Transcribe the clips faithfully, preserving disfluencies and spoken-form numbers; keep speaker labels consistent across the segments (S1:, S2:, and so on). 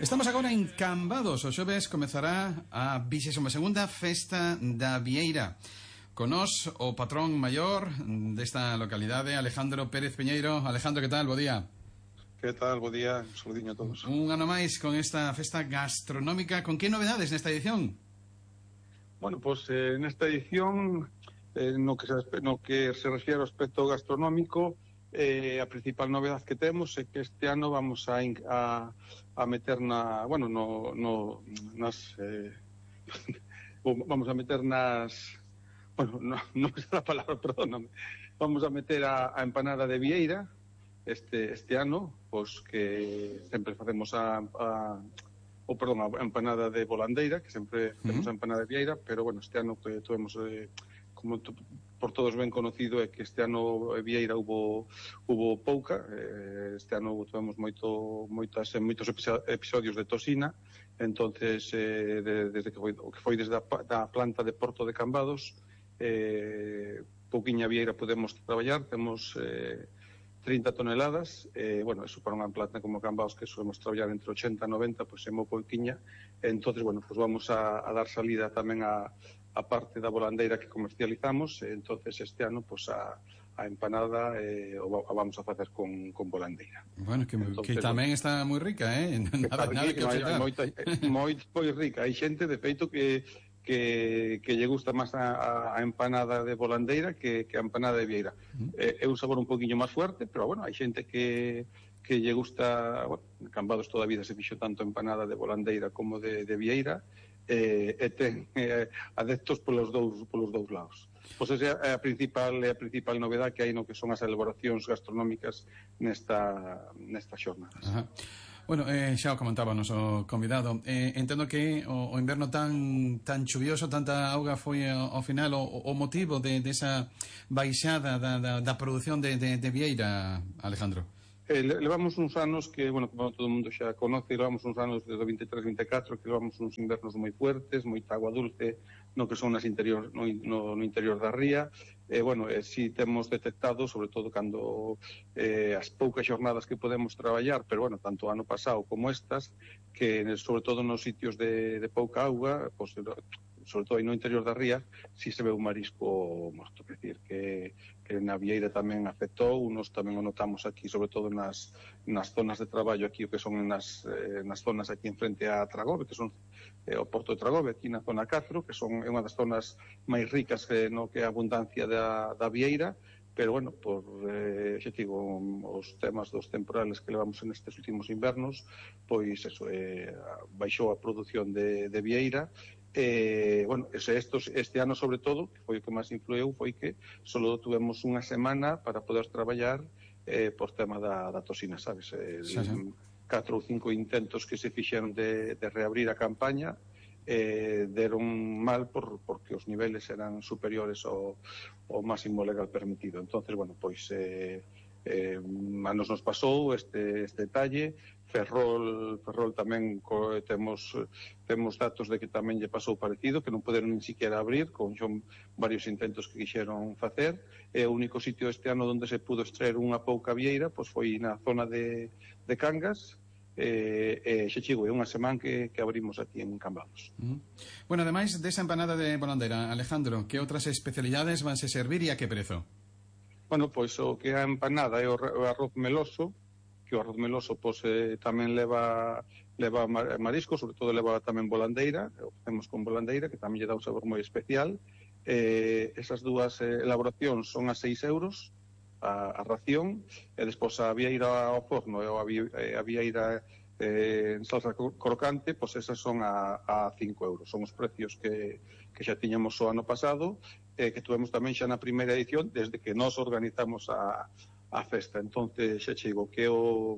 S1: Estamos agora en Cambados. O xoves comezará a vixésima segunda Festa da Vieira. Con nos o patrón maior desta localidade, Alejandro Pérez Peñeiro. Alejandro, que tal? Bo día.
S2: Que tal? Bo día. Un saludiño a todos.
S1: Un ano máis con esta festa gastronómica. Con que novedades nesta edición?
S2: Bueno, pois pues, eh, nesta edición eh, no, que se, no que se refiere ao aspecto gastronómico, Eh, a principal novedade que temos é que este ano vamos a, a, a meter na, bueno, no, no, nas eh, vamos a meter nas bueno, no, non é a palabra, perdóname, vamos a meter a, a empanada de vieira este, este ano, pois que sempre facemos a, a o perdón, a empanada de volandeira, que sempre facemos a empanada de vieira, pero bueno, este ano que tuvemos eh, como tu, por todos ben conocido é que este ano en Vieira hubo, hubo pouca, eh, este ano tuvemos moito, moitas, moitos episodios de tosina, entonces eh, de, desde que foi, que foi desde a da planta de Porto de Cambados, eh, pouquiña Vieira podemos traballar, temos eh, trinta toneladas, eh, bueno, eso para unha planta como Cambados que solemos traballar entre ochenta e noventa, pois pues, é moi pouquiña, entonces, bueno, pues vamos a, a dar salida tamén a a parte da volandeira que comercializamos, e entonces este ano pues a, a empanada eh, o a vamos a facer con, con volandeira.
S1: Bueno, que, entonces, que tamén bueno, está moi rica, eh? Nada,
S2: que,
S1: nada que
S2: hai, moita, moi, moi rica. Hai xente, de feito, que que, que lle gusta máis a, a empanada de volandeira que, que a empanada de vieira. Uh -huh. eh, é un sabor un poquinho máis fuerte, pero bueno, hai xente que que lle gusta, bueno, Cambados toda a vida se fixo tanto empanada de volandeira como de, de vieira, eh, e ten eh, adeptos polos dous, polos dous lados. Pois esa é a principal, é a principal novedade que hai no que son as elaboracións gastronómicas nesta, nesta xornadas.
S1: Ajá. Bueno, eh, xa o comentaba o noso convidado, eh, entendo que o, o inverno tan tan chuvioso, tanta auga foi ao final o, o motivo de, de esa baixada da, da, da produción de, de, de vieira, Alejandro.
S2: Eh, levamos uns anos que, bueno, como todo o mundo xa conoce, levamos uns anos desde o vinte e tres vinte e catro que levamos uns invernos moi fuertes, moita agua dulce no que son nas interior, no, no, no interior da ría. E, eh, bueno, eh, si temos detectado, sobre todo cando eh, as poucas xornadas que podemos traballar, pero, bueno, tanto ano pasado como estas, que sobre todo nos sitios de, de pouca auga, pues, sobre todo aí no interior da ría, si se ve un marisco morto, quer decir, que, que na vieira tamén afectou, nos tamén o notamos aquí, sobre todo nas, nas zonas de traballo aquí, o que son nas, eh, nas zonas aquí en frente a Tragove, que son eh, o Porto de Tragove, aquí na zona catro, que son é unha das zonas máis ricas que, no, que a abundancia da, da vieira, pero, bueno, por, eh, xa digo, os temas dos temporales que levamos nestes últimos invernos, pois, eso, eh, baixou a produción de, de vieira. Eh, bueno, estos, este ano sobre todo, que foi o que máis influeu, foi que só tuvemos unha semana para poder traballar eh, por tema da, da tosina, sabes? Eh, sí, sí. Catro ou cinco intentos que se fixeron de, de reabrir a campaña eh, deron mal por, porque os niveles eran superiores ao, ao máximo legal permitido. Entonces, bueno, pois eh, eh, a nos nos pasou este, este detalle. Ferrol, Ferrol tamén co, temos temos datos de que tamén lle pasou parecido, que non poderon nin siquiera abrir, con son varios intentos que quixeron facer, e o único sitio este ano onde se pudo extraer unha pouca vieira pois foi na zona de, de Cangas, e, e xe chigo, é unha semana que, que abrimos aquí en Cambados.
S1: Uh -huh. Bueno, ademais desa empanada de volandeira, Alejandro, que outras especialidades vanse servir e a que prezo?
S2: Bueno, pois o que é a empanada é o, o arroz meloso, que o arroz meloso pois, eh, tamén leva leva marisco, sobre todo leva tamén volandeira, o facemos con volandeira, que tamén lle dá un sabor moi especial. Eh, esas dúas eh, elaboracións son a seis euros a, a ración, e despois a vieira ao forno e a, a vieira eh, en salsa crocante, pois esas son a, a cinco euros. Son os precios que, que xa tiñamos o ano pasado, eh, que tuvemos tamén xa na primeira edición, desde que nos organizamos a a festa. Entonces, xa chego que o,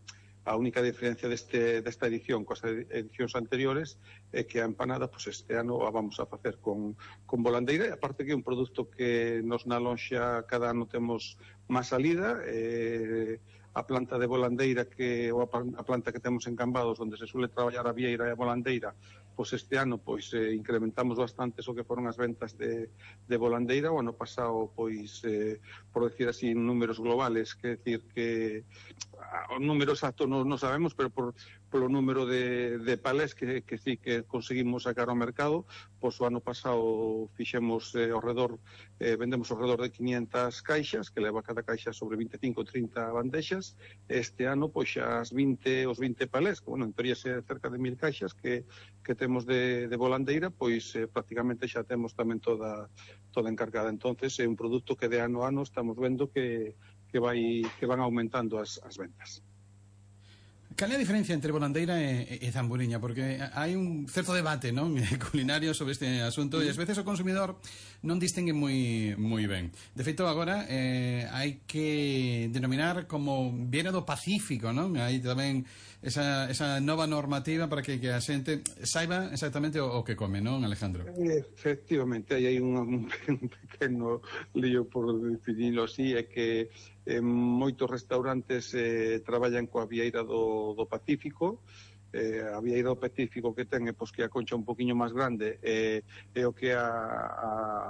S2: a única diferencia deste, desta edición coas edicións anteriores é que a empanada, pues, este ano a vamos a facer con, con volandeira, e aparte que é un produto que nos na lonxa cada ano temos máis salida, eh, a planta de volandeira que, ou a planta que temos en Cambados, onde se suele traballar a vieira e a volandeira, pois este ano pois eh, incrementamos bastante o que foron as ventas de, de volandeira. O ano pasado, pois, eh, por decir así, números globales, que decir que o número exacto non no sabemos, pero por polo número de, de palés que, que sí que conseguimos sacar ao mercado, pois o ano pasado fixemos eh, ao redor, eh, vendemos ao redor de quinientas caixas, que leva cada caixa sobre veinticinco ou trinta bandexas. Este ano, pois, as vinte, os vinte palés, que, bueno, en teoría ser cerca de mil caixas que, que temos de, de volandeira, pois eh, prácticamente xa temos tamén toda toda encargada. Entonces é un produto que de ano a ano estamos vendo que, que, vai, que van aumentando as, as ventas.
S1: Cal é a diferencia entre volandeira e, e zamburiña? Porque hai un certo debate, non, culinario sobre este asunto, e ás veces o consumidor non distingue moi moi ben. De feito, agora eh, hai que denominar como vieira do Pacífico, non? Hai tamén esa, esa nova normativa para que, que a xente saiba exactamente o, o que come, non, Alejandro?
S2: Efectivamente, hai un, un pequeno lío, por definirlo así, é que eh, moitos restaurantes eh, traballan coa vieira do, do Pacífico. Eh, a vieira do Pacífico que ten é pois, que a concha un poquinho máis grande é, é o que a, a,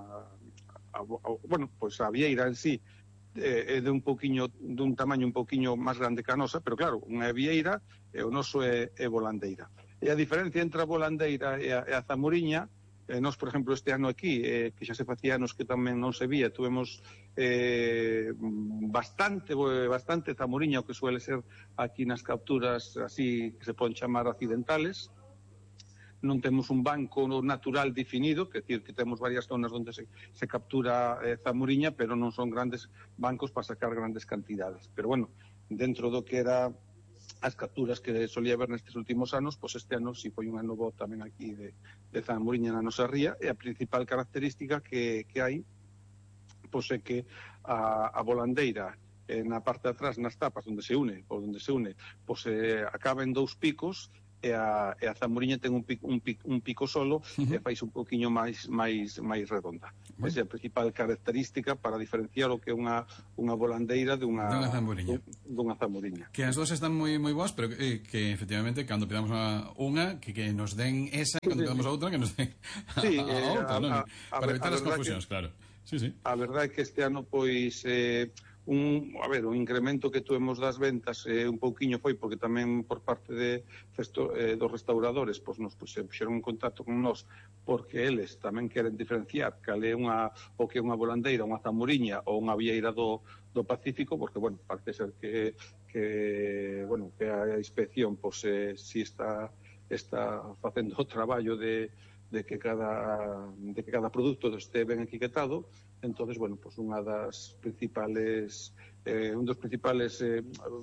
S2: a, a bueno, pois a vieira en sí é de un poquinho, dun tamaño un poquinho máis grande que a nosa, pero claro, unha é vieira e o noso é, é volandeira. E a diferencia entre a volandeira e a, e a zamuriña, eh, nós, por exemplo, este ano aquí, eh, que xa se facía anos que tamén non se vía, tuvemos eh, bastante bastante zamuriña, o que suele ser aquí nas capturas así que se poden chamar accidentales. Non temos un banco natural definido, que decir que temos varias zonas onde se, se captura eh, zamuriña, pero non son grandes bancos para sacar grandes cantidades. Pero bueno, dentro do que era as capturas que solía ver nestes últimos anos, pois este ano si foi un ano bo tamén aquí de, de zamuriña na nosa ría, e a principal característica que, que hai pois é que a, a volandeira eh, na parte de atrás, nas tapas onde se une, por onde se une, pois eh, acaba en dous picos, e a, e a zamuriña ten un pico, un pico, un pico solo, uh-huh. e fais un poquinho máis máis máis redonda. Bueno. Esa é a principal característica para diferenciar o que é unha unha volandeira dunha
S1: dunha zamuriña.
S2: Dunha zamuriña.
S1: Que as dúas están moi moi boas, pero eh, que efectivamente cando pidamos unha, unha que, que nos den esa, e cando pidamos a outra que nos den a,
S2: sí,
S1: a, a
S2: eh,
S1: outra, non?
S2: A, a,
S1: para evitar as confusións,
S2: que,
S1: claro. Sí, sí.
S2: A verdade é que este ano pois eh, un, a ver, o incremento que tuvemos das ventas eh, un pouquiño foi porque tamén por parte de festo, eh, dos restauradores pois nos pues, se puxeron en contacto con nós, porque eles tamén queren diferenciar cal é unha, o que é unha volandeira, unha zamuriña ou unha vieira do, do Pacífico, porque, bueno, parece ser que, que bueno, que a inspección pois eh, si está, está facendo o traballo de de que cada de que cada produto este ben etiquetado. Entonces, bueno, pues unha das principales eh, un dos principales eh,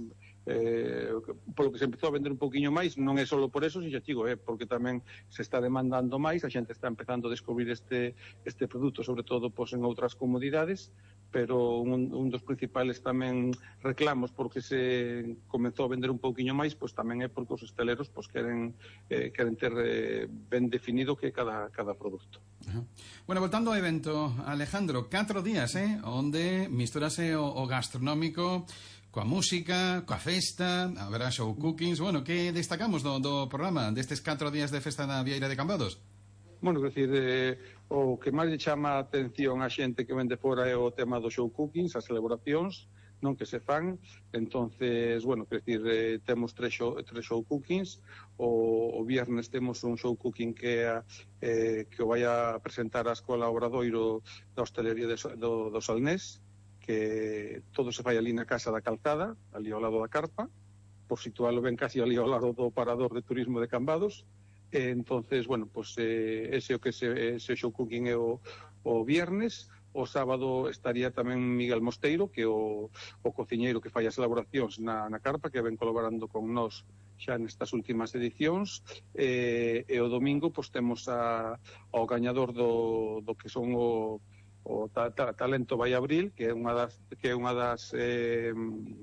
S2: eh, polo que se empezou a vender un poquinho máis, non é só por eso, sino, digo, é porque tamén se está demandando máis, a xente está empezando a descubrir este este produto, sobre todo pues, en outras comodidades, pero un, un dos principales tamén reclamos porque se comezou a vender un pouquiño máis, pois tamén é porque os hosteleros pois queren eh, queren ter eh, ben definido que cada cada produto.
S1: Uh-huh. Bueno, voltando ao evento, Alejandro, catro días, eh, onde misturase o, o gastronómico coa música, coa festa, haberá show cookings. Bueno, que destacamos do, do programa destes catro días de festa da Vieira de Cambados?
S2: Bueno, quer decir, eh, o que máis lle chama a atención a xente que vende fora é o tema do show cookings, as celebracións, non que se fan. Entonces, bueno, quer decir, eh, temos tres show, tres show cookings. O, o viernes temos un show cooking que eh, que o vai a presentar a Escola Obradoiro da Hostelería de, do, do Salnés, que todo se fai ali na Casa da Calzada, ali ao lado da carpa, por situalo ben casi ali ao lado do parador de turismo de Cambados. Entonces, bueno, pues eh, ese o que se, ese show cooking é o, o viernes. O sábado estaría tamén Miguel Mosteiro, que é o, o cociñeiro que fai as elaboracións na, na carpa, que ven colaborando con nós xa nestas últimas edicións. E, e o domingo, pues, temos a, ao gañador do, do que son o, o ta, ta, Talento Vai Abril, que é unha das, que é unha das eh,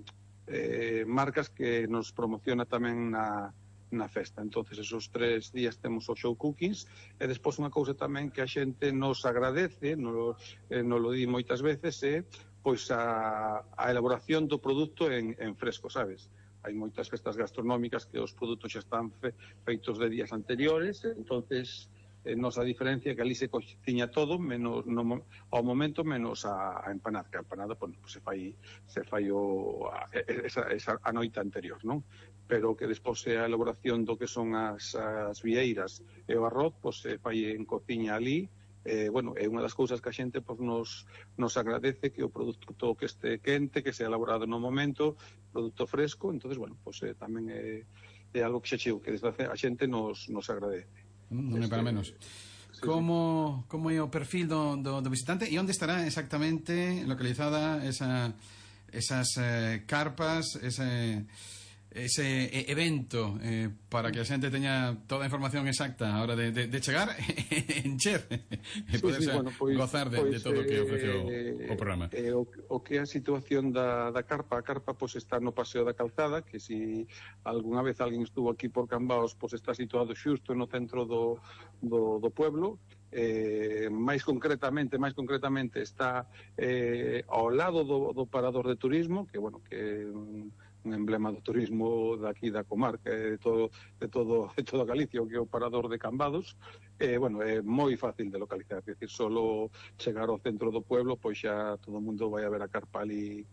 S2: eh, marcas que nos promociona tamén na na festa. Entonces esos tres días temos o show cookings, e despois unha cousa tamén que a xente nos agradece, nos, eh, nos lo di moitas veces, é eh, pois a, a elaboración do produto en, en fresco, sabes? hai moitas festas gastronómicas que os produtos xa están fe, feitos de días anteriores, entonces eh, nos a diferencia que ali se cociña todo menos no, ao momento menos a, a empanada, que a empanada pues, pues, se fai se fai o, a, esa, esa a noite anterior, non? Pero que despois a elaboración do que son as, as vieiras e o arroz, pues, se fai en cociña ali. Eh, bueno, é unha das cousas que a xente pues, nos, nos agradece, que o produto que este quente, que sea elaborado no momento, produto fresco, entonces bueno, pues, eh, tamén é, é algo que xa chego, que desde a xente nos, nos agradece.
S1: Non é para menos. Sí, como, sí. como é o perfil do, do, do visitante e onde estará exactamente localizada esa, esas eh, carpas, ese, ese evento eh, para que a xente teña toda a información exacta a hora de, de, de chegar encher e
S2: sí,
S1: poder
S2: sí, bueno, pois,
S1: gozar de,
S2: pois,
S1: de todo o que ofrece o,
S2: eh,
S1: o programa.
S2: Eh, o, o que é a situación da, da carpa, a carpa pois, está no Paseo da Calzada, que si algunha vez alguén estuvo aquí por Cambaos, pois está situado xusto no centro do, do, do pueblo. Eh, máis concretamente máis concretamente está eh, ao lado do, do parador de turismo, que bueno, que un, un emblema do turismo daqui da comarca, de todo de todo de toda Galicia, o que é o parador de Cambados. Eh, bueno, é moi fácil de localizar, é dicir, solo chegar ao centro do pueblo, pois xa todo o mundo vai a ver a carpa ali,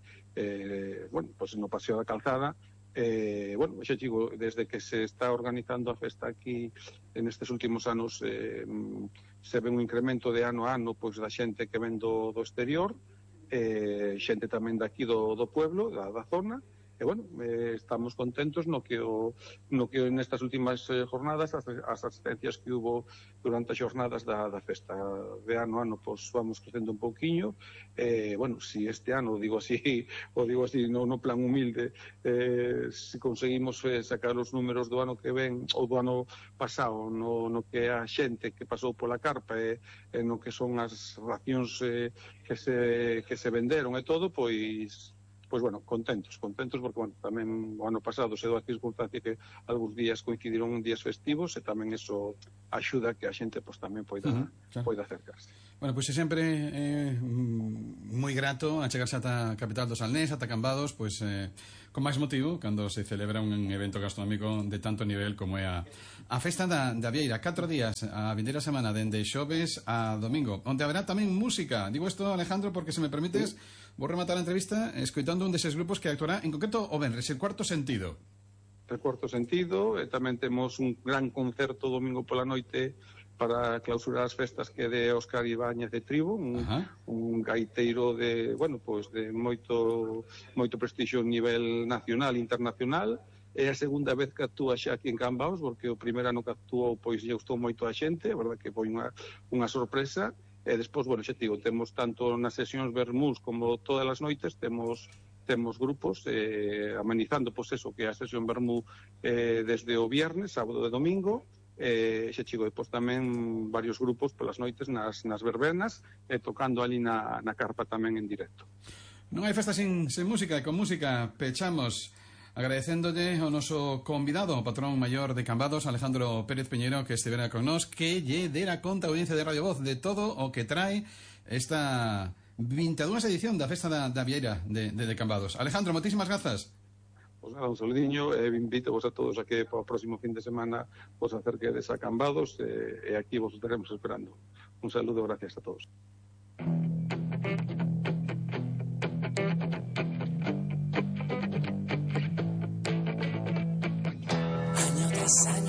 S2: eh, bueno, pois no Paseo da Calzada. Eh, bueno, xa digo, desde que se está organizando a festa aquí en estes últimos anos, eh, se ve un incremento de ano a ano pois da xente que ven do, do exterior, eh, xente tamén daqui do, do pueblo, da, da zona. E, bueno, eh, estamos contentos no que o, no que nestas últimas eh, jornadas, as, as asistencias que hubo durante as jornadas da, da festa de ano a ano, pois vamos crecendo un pouquiño. Eh, bueno, si este ano, digo así, o digo así no, no plan humilde, eh, si conseguimos eh, sacar os números do ano que ven, ou do ano pasado, no, no que a xente que pasou pola carpa, e eh, no que son as racións eh, que, se, que se venderon e todo, pois... Pois, bueno, contentos, contentos, porque, bueno, tamén o ano pasado se dou a circunstancia que algúns días coincidiron días festivos e tamén eso axuda que a xente, pois, tamén poida, uh -huh, claro. poida acercarse.
S1: Bueno, pois, pues, é sempre eh, moi grato achegarse ata a capital do Salnés, ata Cambados, pois, eh, con máis motivo, cando se celebra un evento gastronómico de tanto nivel como é a, a Festa da, da Vieira. Catro días, a vindeira semana, dende xoves a domingo, onde haberá tamén música. Digo isto, Alejandro, porque, se me permites, sí. Vou rematar a entrevista escoitando un deses grupos que actuará en concreto o venres, el Cuarto Sentido.
S2: El Cuarto Sentido, e tamén temos un gran concerto domingo pola noite para clausurar as festas, que é de Óscar Ibáñez de Tribo, un, un gaiteiro de, bueno, pois de moito moito prestixio a nivel nacional e internacional. É a segunda vez que actúa xa aquí en Cambaos, porque o primeiro ano que actuou pois lle gustou moito a xente, a verdade que foi unha, unha sorpresa. E despois, bueno, xa digo, temos tanto nas sesións vermús como todas as noites, temos temos grupos eh, amenizando, pois eso, que é a sesión vermú eh, desde o viernes, sábado e domingo, e xa digo, depois tamén varios grupos polas noites nas, nas verbenas, e tocando ali na, na carpa tamén en directo.
S1: Non hai festa sin, sin música, e con música pechamos agradecéndolle ao noso convidado, o patrón maior de Cambados, Alejandro Pérez Peñeiro, que estivera con nós, que lle dera conta a audiencia de Radio Voz de todo o que trae esta vinte e dúas edición da Festa da, da Vieira de, de, de Cambados. Alejandro, moitísimas grazas.
S2: Pois nada, un saludiño, e invito vos a todos a que para o próximo fin de semana vos acerquedes a Cambados, e, e aquí vos estaremos esperando. Un saludo, gracias a todos.
S3: Año tras año